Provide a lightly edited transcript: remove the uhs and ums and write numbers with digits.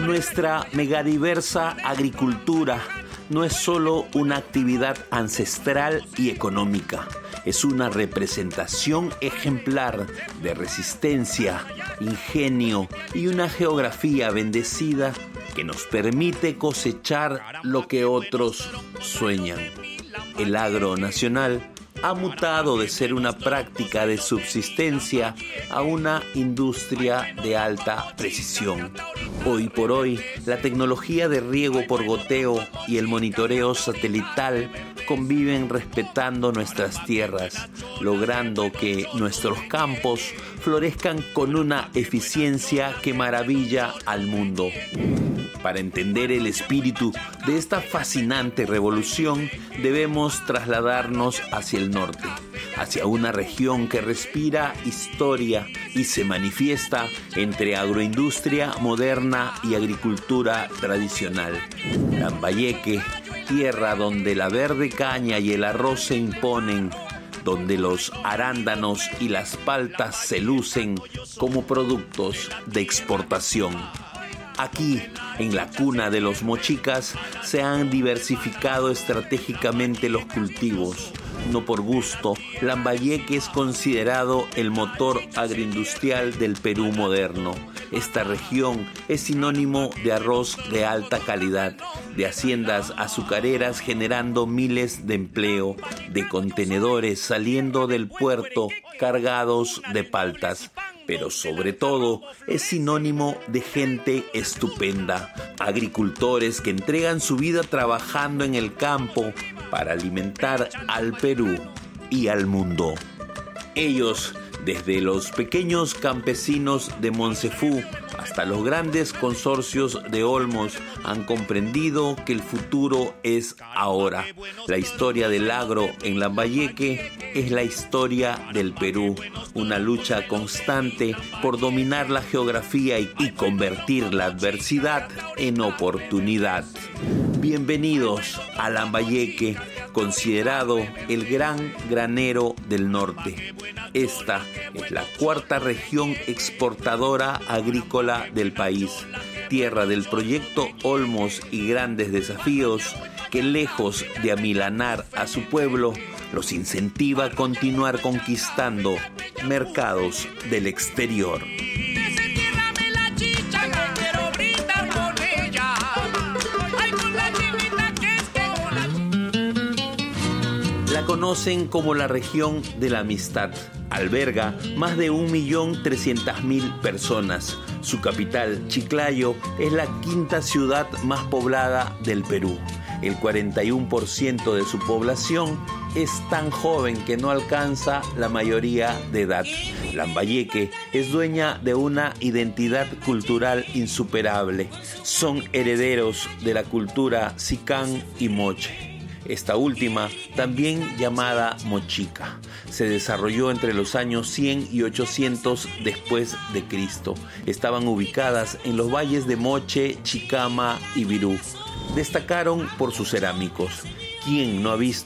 Nuestra megadiversa agricultura no es solo una actividad ancestral y económica, es una representación ejemplar de resistencia, ingenio y una geografía bendecida que nos permite cosechar lo que otros sueñan. El agro nacional ha mutado de ser una práctica de subsistencia a una industria de alta precisión. Hoy por hoy, la tecnología de riego por goteo y el monitoreo satelital conviven respetando nuestras tierras, logrando que nuestros campos florezcan con una eficiencia que maravilla al mundo. Para entender el espíritu de esta fascinante revolución, debemos trasladarnos hacia el norte, hacia una región que respira historia y se manifiesta entre agroindustria moderna y agricultura tradicional. Lambayeque, tierra donde la verde caña y el arroz se imponen, donde los arándanos y las paltas se lucen como productos de exportación. Aquí, en la cuna de los mochicas, se han diversificado estratégicamente los cultivos. No por gusto, Lambayeque es considerado el motor agroindustrial del Perú moderno. Esta región es sinónimo de arroz de alta calidad, de haciendas azucareras generando miles de empleo, de contenedores saliendo del puerto cargados de paltas. Pero sobre todo es sinónimo de gente estupenda, agricultores que entregan su vida trabajando en el campo para alimentar al Perú y al mundo. Ellos, desde los pequeños campesinos de Moncefú hasta los grandes consorcios de Olmos, han comprendido que el futuro es ahora. La historia del agro en Lambayeque es la historia del Perú, una lucha constante por dominar la geografía y convertir la adversidad en oportunidad. Bienvenidos a Lambayeque, considerado el gran granero del norte. Esta es la cuarta región exportadora agrícola del país, tierra del proyecto Olmos y grandes desafíos que, lejos de amilanar a su pueblo, los incentiva a continuar conquistando mercados del exterior. La conocen como la región de la amistad. Alberga más de 1.300.000 personas. Su capital, Chiclayo, es la quinta ciudad más poblada del Perú. El 41% de su población es tan joven que no alcanza la mayoría de edad. Lambayeque es dueña de una identidad cultural insuperable. Son herederos de la cultura sicán y moche. Esta última, también llamada mochica, se desarrolló entre los años 100 y 800 después de Cristo. Estaban ubicadas en los valles de Moche, Chicama y Virú. Destacaron por sus cerámicos. ¿Quién no ha visto